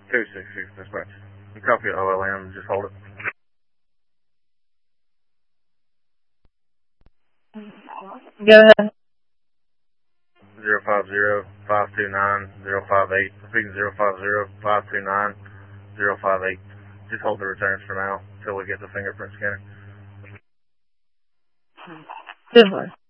266 dispatch. You copy OLM, just hold it. Go ahead. 050-529-058. Speaking 050-529-058. Just hold the returns for now until we get the fingerprint scanner. 10-4.